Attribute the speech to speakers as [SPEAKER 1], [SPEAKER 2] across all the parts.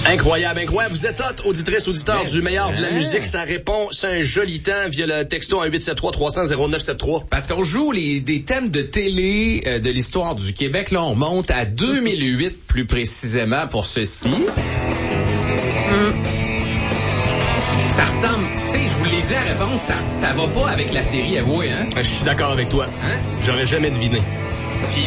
[SPEAKER 1] Incroyable. Vous êtes hot, auditrice, auditeur du meilleur de la musique. Ça répond, c'est un joli temps via le texto 1-873-300-0973.
[SPEAKER 2] Parce qu'on joue des thèmes de télé de l'histoire du Québec. Là, on monte à 2008 plus précisément pour ceci. Ça ressemble, tu sais, je vous l'ai dit à réponse, ça va pas avec la série, avouez, hein?
[SPEAKER 1] Je suis d'accord avec toi.
[SPEAKER 2] Hein?
[SPEAKER 1] J'aurais jamais deviné.
[SPEAKER 2] Puis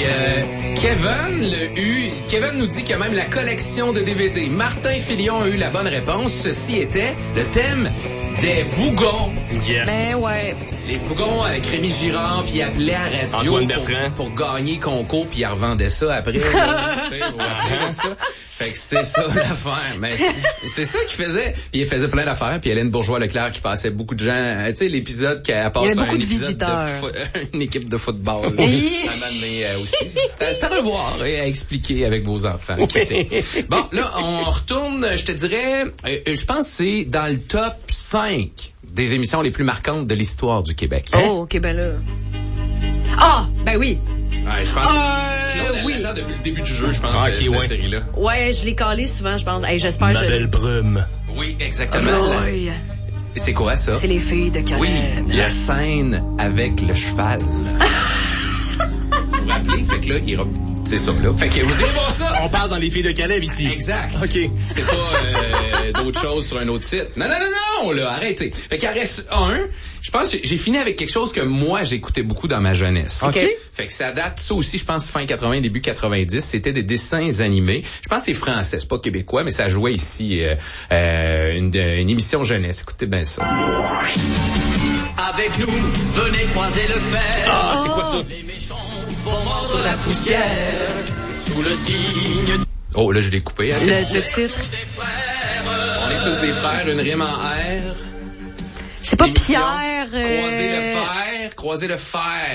[SPEAKER 2] Kevin nous dit qu'il y a même la collection de DVD. Martin Filion a eu la bonne réponse. Ceci était le thème des bougons.
[SPEAKER 1] Yes.
[SPEAKER 3] Ben ouais.
[SPEAKER 2] Les bougons avec Rémi Girard, puis il appelait à radio
[SPEAKER 1] Antoine Bertrand.
[SPEAKER 2] pour gagner concours, puis il revendait ça après. Là, ça. Fait que c'était ça l'affaire. Mais c'est ça qu'il faisait. Puis il faisait plein d'affaires. Puis Hélène Bourgeois-Leclerc qui passait beaucoup de gens. Tu sais, l'épisode qui a passé un épisode une équipe de football. Aussi. C'était à revoir et à expliquer avec vos enfants. Qui sait. Bon, là, on retourne, je te dirais, je pense que c'est dans le top 5 des émissions les plus marquantes de l'histoire du Québec.
[SPEAKER 3] Hein? Oh, OK, ben là. Ah, ben oui.
[SPEAKER 2] Ouais, je pense que Claude, elle l'attend depuis le début du jeu, je pense, cette série-là.
[SPEAKER 3] Ouais, je l'ai calé souvent, je pense. Hey, j'espère
[SPEAKER 1] Ma belle brume.
[SPEAKER 2] Oui, exactement. C'est quoi, ça?
[SPEAKER 3] C'est les filles de Caleb.
[SPEAKER 2] Oui, la scène avec le cheval. Vous vous rappelez? Fait que là, c'est ça, là. Fait que vous irez voir ça.
[SPEAKER 1] On parle dans les filles de Caleb ici.
[SPEAKER 2] Exact.
[SPEAKER 1] OK.
[SPEAKER 2] C'est pas d'autres choses sur un autre site. Non, là, arrêtez. Fait qu'il en reste un. Je pense que j'ai fini avec quelque chose que moi, j'écoutais beaucoup dans ma jeunesse.
[SPEAKER 1] OK.
[SPEAKER 2] Fait que ça date, ça aussi, je pense, fin 80, début 90. C'était des dessins animés. Je pense que c'est français, c'est pas québécois, mais ça jouait ici une émission jeunesse. Écoutez bien ça.
[SPEAKER 4] Avec nous, venez croiser le fer.
[SPEAKER 1] Ah, c'est quoi ça?
[SPEAKER 4] Les méchants vont mordre la poussière sous le signe.
[SPEAKER 2] Oh, là, je l'ai coupé. Hein,
[SPEAKER 3] le titre.
[SPEAKER 2] On est tous des frères, une rime en R.
[SPEAKER 3] C'est pas
[SPEAKER 2] Émission,
[SPEAKER 3] Pierre.
[SPEAKER 2] Croiser le fer. Croiser le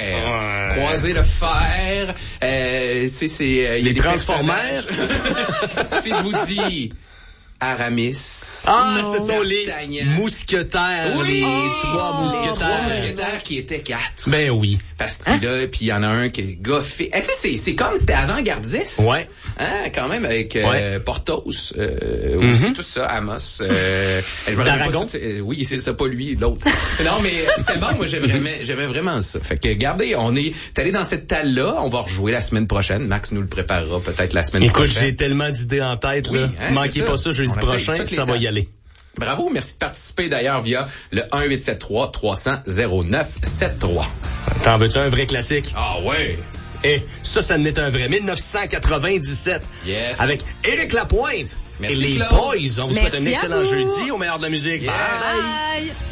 [SPEAKER 2] fer. C'est
[SPEAKER 1] les Transformers.
[SPEAKER 2] Si je vous dis Aramis.
[SPEAKER 1] Ah, ce sont les mousquetaires.
[SPEAKER 2] Oui.
[SPEAKER 1] Les trois mousquetaires.
[SPEAKER 2] 3 mousquetaires qui étaient 4.
[SPEAKER 1] Ben oui.
[SPEAKER 2] Parce que là, puis il y en a un qui est goffé. Tu sais, c'est comme c'était avant-gardiste.
[SPEAKER 1] Ouais.
[SPEAKER 2] Hein, quand même, avec Portos, aussi, tout ça, Amos.
[SPEAKER 1] D'Aragon?
[SPEAKER 2] Oui, c'est ça, pas lui, l'autre. Non, mais c'était bon, moi, j'aimais vraiment ça. Fait que, regardez, t'es allé dans cette talle-là, on va rejouer la semaine prochaine. Max nous le préparera peut-être la semaine prochaine.
[SPEAKER 1] Écoute, j'ai tellement d'idées en tête, là.
[SPEAKER 2] Hein,
[SPEAKER 1] manquez pas ça jeudi prochain, ça va y aller.
[SPEAKER 2] Bravo, merci de participer d'ailleurs via le 1-873-300-0973.
[SPEAKER 1] T'en veux-tu un vrai classique?
[SPEAKER 2] Ah ouais!
[SPEAKER 1] Et ça n'est un vrai. 1997.
[SPEAKER 2] Yes.
[SPEAKER 1] Avec Éric Lapointe.
[SPEAKER 2] Merci,
[SPEAKER 1] et les
[SPEAKER 2] Claude.
[SPEAKER 1] Boys. On vous souhaite un
[SPEAKER 3] Merci
[SPEAKER 1] excellent jeudi au meilleur de la musique.
[SPEAKER 2] Yes.
[SPEAKER 1] Bye.
[SPEAKER 3] Bye.